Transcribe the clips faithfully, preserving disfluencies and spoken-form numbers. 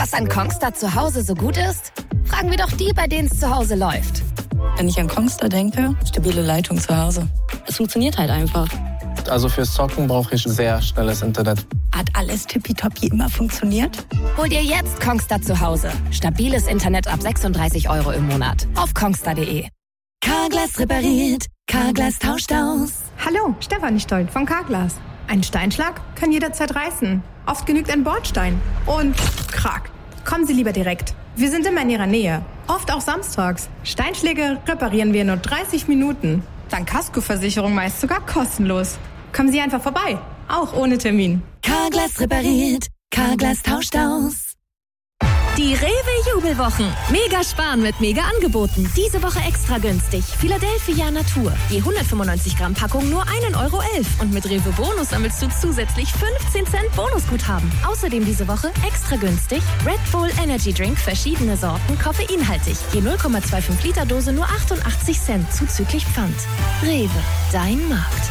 Was an Kongstar zu Hause so gut ist? Fragen wir doch die, bei denen es zu Hause läuft. Wenn ich an Kongstar denke, stabile Leitung zu Hause. Es funktioniert halt einfach. Also fürs Zocken brauche ich sehr schnelles Internet. Hat alles tippitoppi immer funktioniert? Hol dir jetzt Kongstar zu Hause. Stabiles Internet ab sechsunddreißig Euro im Monat. Auf kongstar punkt de. Carglass repariert. Carglass tauscht aus. Hallo, Stefanie Stoll von Carglass. Ein Steinschlag kann jederzeit reißen. Oft genügt ein Bordstein. Und krack. Kommen Sie lieber direkt. Wir sind immer in Ihrer Nähe. Oft auch samstags. Steinschläge reparieren wir in nur dreißig Minuten. Dank Kaskoversicherung meist sogar kostenlos. Kommen Sie einfach vorbei. Auch ohne Termin. Carglass repariert. Carglass tauscht aus. Die Rewe-Jubelwochen. Mega sparen mit Mega-Angeboten. Diese Woche extra günstig. Philadelphia Natur. Je hundertfünfundneunzig Gramm Packung nur ein Euro elf. Und mit Rewe Bonus sammelst du zusätzlich fünfzehn Cent Bonusguthaben. Außerdem diese Woche extra günstig Red Bull Energy Drink, verschiedene Sorten, koffeinhaltig. Je null Komma fünfundzwanzig Liter Dose nur achtundachtzig Cent zuzüglich Pfand. Rewe, dein Markt.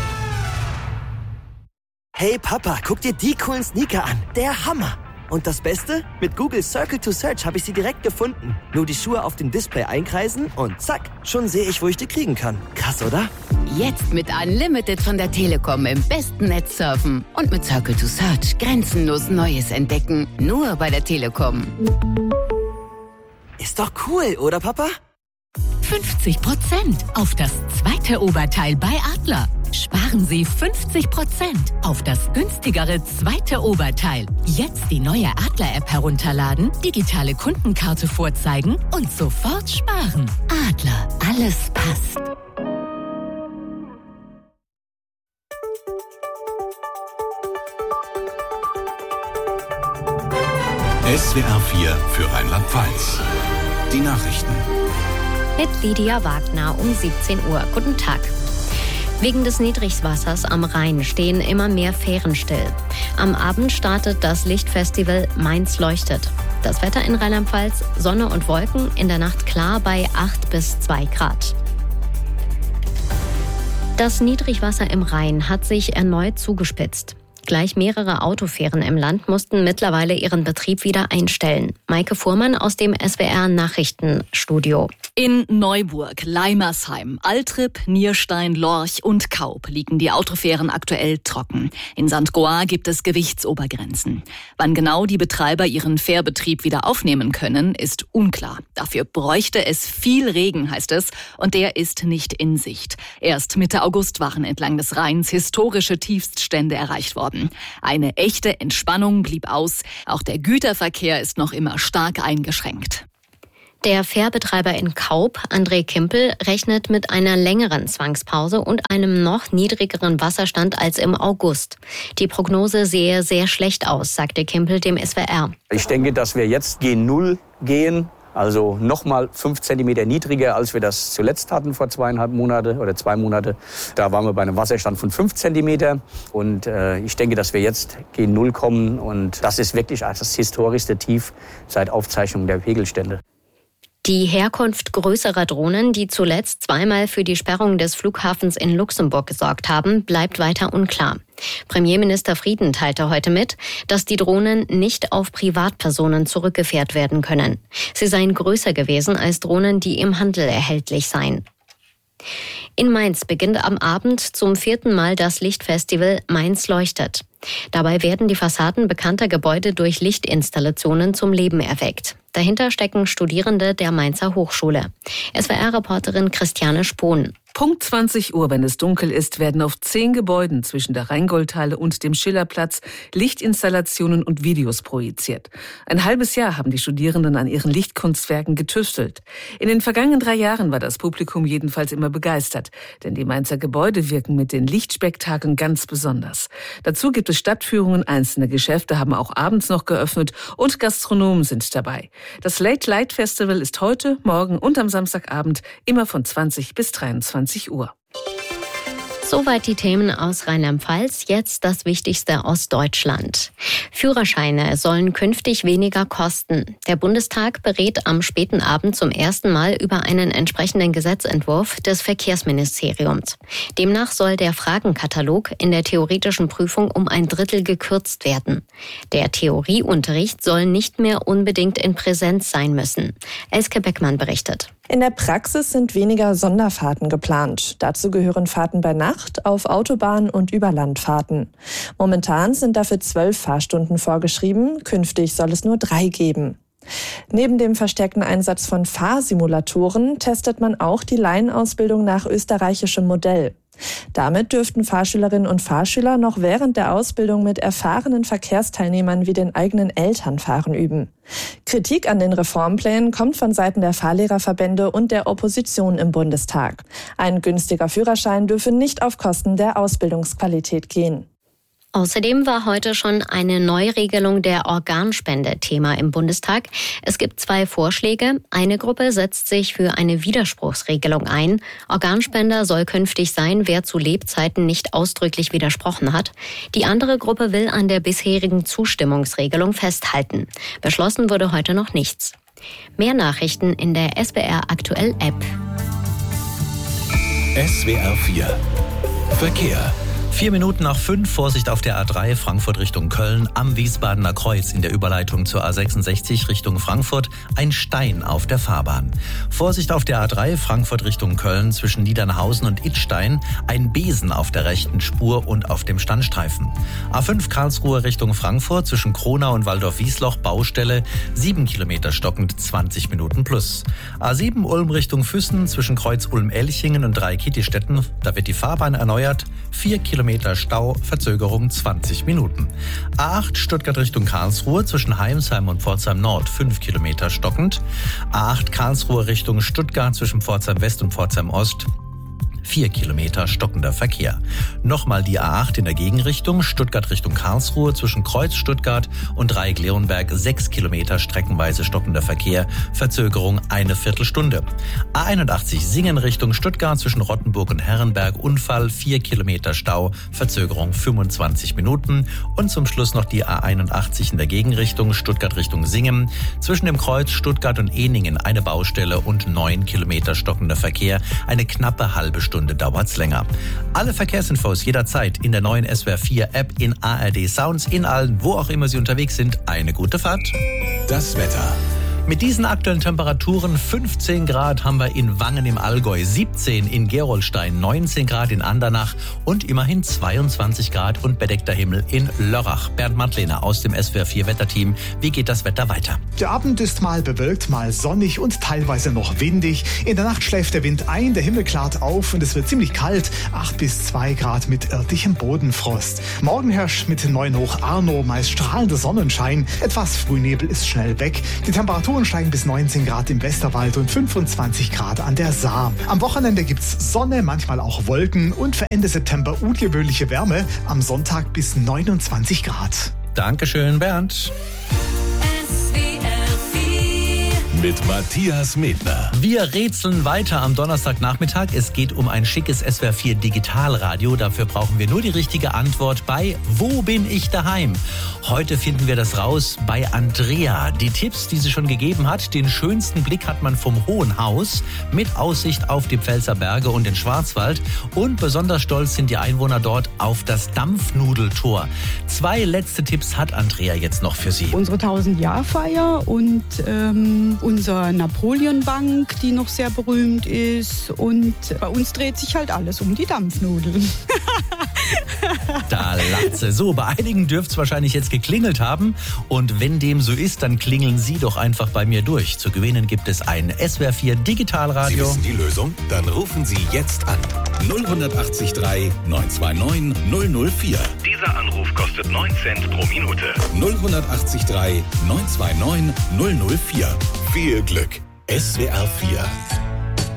Hey Papa, guck dir die coolen Sneaker an. Der Hammer. Und das Beste? Mit Google Circle to Search habe ich sie direkt gefunden. Nur die Schuhe auf dem Display einkreisen und zack, schon sehe ich, wo ich die kriegen kann. Krass, oder? Jetzt mit Unlimited von der Telekom im besten Netz surfen. Und mit Circle to Search grenzenlos Neues entdecken. Nur bei der Telekom. Ist doch cool, oder Papa? fünfzig Prozent auf das zweite Oberteil bei Adler. Sparen Sie fünfzig Prozent auf das günstigere zweite Oberteil. Jetzt die neue Adler-App herunterladen, digitale Kundenkarte vorzeigen und sofort sparen. Adler, alles passt. S W R vier für Rheinland-Pfalz. Die Nachrichten. Mit Lydia Wagner um siebzehn Uhr. Guten Tag. Wegen des Niedrigwassers am Rhein stehen immer mehr Fähren still. Am Abend startet das Lichtfestival Mainz leuchtet. Das Wetter in Rheinland-Pfalz, Sonne und Wolken, in der Nacht klar bei acht bis zwei Grad. Das Niedrigwasser im Rhein hat sich erneut zugespitzt. Gleich mehrere Autofähren im Land mussten mittlerweile ihren Betrieb wieder einstellen. Maike Fuhrmann aus dem S W R-Nachrichtenstudio. In Neuburg, Leimersheim, Altrip, Nierstein, Lorch und Kaub liegen die Autofähren aktuell trocken. In Sankt Goar gibt es Gewichtsobergrenzen. Wann genau die Betreiber ihren Fährbetrieb wieder aufnehmen können, ist unklar. Dafür bräuchte es viel Regen, heißt es, und der ist nicht in Sicht. Erst Mitte August waren entlang des Rheins historische Tiefststände erreicht worden. Eine echte Entspannung blieb aus. Auch der Güterverkehr ist noch immer stark eingeschränkt. Der Fährbetreiber in Kaub, André Kimpel, rechnet mit einer längeren Zwangspause und einem noch niedrigeren Wasserstand als im August. Die Prognose sehe sehr schlecht aus, sagte Kimpel dem S W R. Ich denke, dass wir jetzt G null gehen. Also nochmal fünf Zentimeter niedriger, als wir das zuletzt hatten vor zweieinhalb Monate oder zwei Monate. Da waren wir bei einem Wasserstand von fünf Zentimeter. Und äh, ich denke, dass wir jetzt G null kommen. Und das ist wirklich das historischste Tief seit Aufzeichnung der Pegelstände. Die Herkunft größerer Drohnen, die zuletzt zweimal für die Sperrung des Flughafens in Luxemburg gesorgt haben, bleibt weiter unklar. Premierminister Frieden teilte heute mit, dass die Drohnen nicht auf Privatpersonen zurückgeführt werden können. Sie seien größer gewesen als Drohnen, die im Handel erhältlich seien. In Mainz beginnt am Abend zum vierten Mal das Lichtfestival Mainz leuchtet. Dabei werden die Fassaden bekannter Gebäude durch Lichtinstallationen zum Leben erweckt. Dahinter stecken Studierende der Mainzer Hochschule. S W R-Reporterin Christiane Spohn. Punkt zwanzig Uhr, wenn es dunkel ist, werden auf zehn Gebäuden zwischen der Rheingoldhalle und dem Schillerplatz Lichtinstallationen und Videos projiziert. Ein halbes Jahr haben die Studierenden an ihren Lichtkunstwerken getüftelt. In den vergangenen drei Jahren war das Publikum jedenfalls immer begeistert, denn die Mainzer Gebäude wirken mit den Lichtspektakeln ganz besonders. Dazu gibt es Stadtführungen, einzelne Geschäfte haben auch abends noch geöffnet und Gastronomen sind dabei. Das Late Light Festival ist heute, morgen und am Samstagabend immer von zwanzig bis dreiundzwanzig Uhr. Soweit die Themen aus Rheinland-Pfalz. Jetzt das Wichtigste aus Deutschland. Führerscheine sollen künftig weniger kosten. Der Bundestag berät am späten Abend zum ersten Mal über einen entsprechenden Gesetzentwurf des Verkehrsministeriums. Demnach soll der Fragenkatalog in der theoretischen Prüfung um ein Drittel gekürzt werden. Der Theorieunterricht soll nicht mehr unbedingt in Präsenz sein müssen. Elske Beckmann berichtet. In der Praxis sind weniger Sonderfahrten geplant. Dazu gehören Fahrten bei Nacht, auf Autobahn und Überlandfahrten. Momentan sind dafür zwölf Fahrstunden vorgeschrieben, künftig soll es nur drei geben. Neben dem verstärkten Einsatz von Fahrsimulatoren testet man auch die Laienausbildung nach österreichischem Modell. Damit dürften Fahrschülerinnen und Fahrschüler noch während der Ausbildung mit erfahrenen Verkehrsteilnehmern wie den eigenen Eltern fahren üben. Kritik an den Reformplänen kommt von Seiten der Fahrlehrerverbände und der Opposition im Bundestag. Ein günstiger Führerschein dürfe nicht auf Kosten der Ausbildungsqualität gehen. Außerdem war heute schon eine Neuregelung der Organspende Thema im Bundestag. Es gibt zwei Vorschläge. Eine Gruppe setzt sich für eine Widerspruchsregelung ein. Organspender soll künftig sein, wer zu Lebzeiten nicht ausdrücklich widersprochen hat. Die andere Gruppe will an der bisherigen Zustimmungsregelung festhalten. Beschlossen wurde heute noch nichts. Mehr Nachrichten in der S W R Aktuell App. S W R vier Verkehr. Vier Minuten nach fünf, Vorsicht auf der A drei, Frankfurt Richtung Köln, am Wiesbadener Kreuz in der Überleitung zur A sechsundsechzig Richtung Frankfurt, ein Stein auf der Fahrbahn. Vorsicht auf der A drei, Frankfurt Richtung Köln, zwischen Niedernhausen und Idstein, ein Besen auf der rechten Spur und auf dem Standstreifen. A fünf Karlsruhe Richtung Frankfurt, zwischen Kronau und Waldorf-Wiesloch, Baustelle, sieben Kilometer stockend, zwanzig Minuten plus. A sieben Ulm Richtung Füssen, zwischen Kreuz Ulm-Elchingen und Dreikietistetten, da wird die Fahrbahn erneuert, vier Kilometer Stau, Verzögerung zwanzig Minuten. A acht Stuttgart Richtung Karlsruhe, zwischen Heimsheim und Pforzheim Nord, fünf Kilometer stockend. A acht Karlsruhe Richtung Stuttgart, zwischen Pforzheim West und Pforzheim Ost, vier Kilometer stockender Verkehr. Nochmal die A acht in der Gegenrichtung, Stuttgart Richtung Karlsruhe, zwischen Kreuz Stuttgart und Dreieck-Leonberg, sechs Kilometer streckenweise stockender Verkehr, Verzögerung eine Viertelstunde. A einundachtzig Singen Richtung Stuttgart, zwischen Rottenburg und Herrenberg, Unfall, vier Kilometer Stau, Verzögerung fünfundzwanzig Minuten. Und zum Schluss noch die A einundachtzig in der Gegenrichtung, Stuttgart Richtung Singen, zwischen dem Kreuz Stuttgart und Ehningen eine Baustelle und neun Kilometer stockender Verkehr, eine knappe halbe Stunde dauert's länger. Alle Verkehrsinfos jederzeit in der neuen S W R vier App, in A R D Sounds, in allen, wo auch immer Sie unterwegs sind. Eine gute Fahrt. Das Wetter. Mit diesen aktuellen Temperaturen, fünfzehn Grad haben wir in Wangen im Allgäu, siebzehn in Gerolstein, neunzehn Grad in Andernach und immerhin zweiundzwanzig Grad und bedeckter Himmel in Lörrach. Bernd Mattlener aus dem S W R vier Wetterteam. Wie geht das Wetter weiter? Der Abend ist mal bewölkt, mal sonnig und teilweise noch windig. In der Nacht schläft der Wind ein, der Himmel klart auf und es wird ziemlich kalt, acht bis zwei Grad mit örtlichem Bodenfrost. Morgen herrscht mit neun hoch Arno meist strahlender Sonnenschein. Etwas Frühnebel ist schnell weg. Die Temperaturen steigen bis neunzehn Grad im Westerwald und fünfundzwanzig Grad an der Saar. Am Wochenende gibt's Sonne, manchmal auch Wolken und für Ende September ungewöhnliche Wärme. Am Sonntag bis neunundzwanzig Grad. Dankeschön, Bernd. Mit Matthias Medner. Wir rätseln weiter am Donnerstagnachmittag. Es geht um ein schickes S W R vier Digitalradio. Dafür brauchen wir nur die richtige Antwort bei Wo bin ich daheim? Heute finden wir das raus bei Andrea. Die Tipps, die sie schon gegeben hat. Den schönsten Blick hat man vom Hohen Haus mit Aussicht auf die Pfälzer Berge und den Schwarzwald. Und besonders stolz sind die Einwohner dort auf das Dampfnudeltor. Zwei letzte Tipps hat Andrea jetzt noch für Sie. Unsere tausend-Jahr-Feier und ähm, unsere Napoleonbank, die noch sehr berühmt ist. Und bei uns dreht sich halt alles um die Dampfnudeln. Da lacht sie. So, bei einigen dürfte es wahrscheinlich jetzt geklingelt haben. Und wenn dem so ist, dann klingeln Sie doch einfach bei mir durch. Zu gewinnen gibt es ein S W R vier Digitalradio. Sie wissen die Lösung? Dann rufen Sie jetzt an. null acht drei neun zwei neun null null vier. Dieser Anruf kostet neun Cent pro Minute. null acht drei neun zwei neun null null vier. Viel Glück. S W R vier.